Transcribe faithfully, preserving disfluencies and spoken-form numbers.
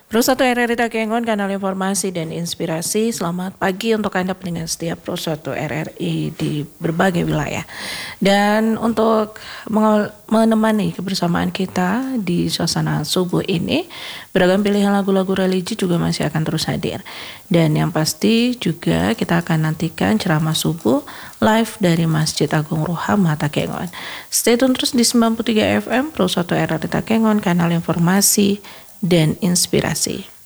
Pro satu R R I Takengon, kanal informasi dan inspirasi. Selamat pagi untuk Anda pendengar setiap Pro satu R R I di berbagai wilayah. Dan untuk menemani kebersamaan kita di suasana subuh ini, beragam pilihan lagu-lagu religi juga masih akan terus hadir. Dan yang pasti juga kita akan nantikan ceramah subuh live dari Masjid Agung Ruhama Takengon. Stay tune terus di sembilan puluh tiga F M Pro satu R R I Takengon, kanal informasi dan inspirasi.